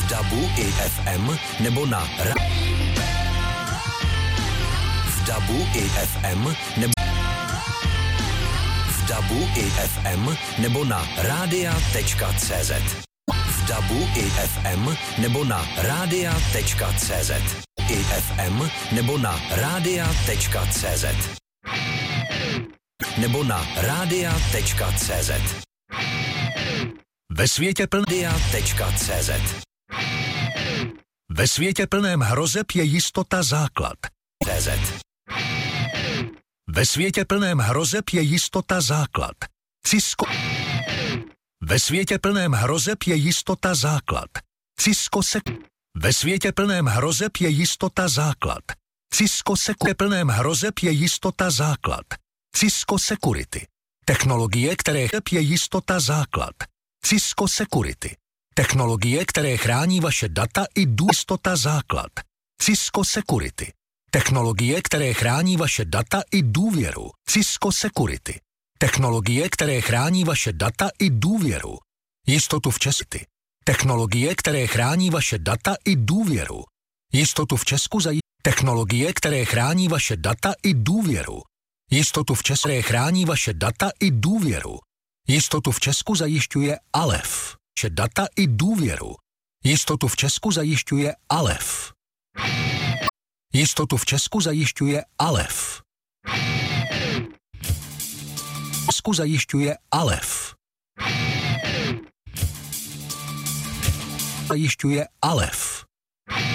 V DABu i FM nebo na v DABu i FM nebo v DABu i FM nebo na radia.cz. V DABu i FM nebo na radia.cz. I FM nebo na radia.cz. Nebo na radia.cz. Ve světě radia.cz. Ve světě plném hrozeb je jistota základ. CZ. Ve světě plném hrozeb je jistota základ. Cisco. Ve světě plném hrozeb je jistota základ. Cisco se. Ve světě plném hrozeb je jistota základ. Cisco Security. Plném hrozeb je jistota základ. Cisco Security. Technologie, které je jistota základ. Cisco Security. Technologie, které chrání vaše data i jistota základ. Cisco Security. Technologie, které chrání vaše data i důvěru. Cisco Security. Technologie, které chrání vaše data i důvěru. Jistotu v Česku. Technologie, které chrání vaše data i důvěru. Jistotu v Česku technologie, které chrání vaše data i důvěru. Jistotu v Česku, které chrání vaše data i důvěru. Jistotu v Česku zajišťuje Alef. Vaše data i důvěru. Jistotu v Česku zajišťuje Alef. Jistotu v Česku zajišťuje Alef. V Česku zajišťuje Alef. Zajišťuje Alef.